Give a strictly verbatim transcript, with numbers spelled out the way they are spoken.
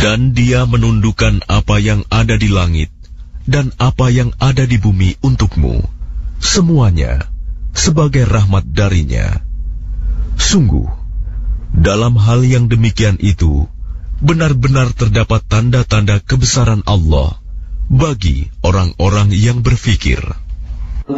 Dan Dia menundukkan apa yang ada di langit dan apa yang ada di bumi untukmu, semuanya sebagai rahmat darinya. Sungguh, dalam hal yang demikian itu, benar-benar terdapat tanda-tanda kebesaran Allah bagi orang-orang yang berfikir.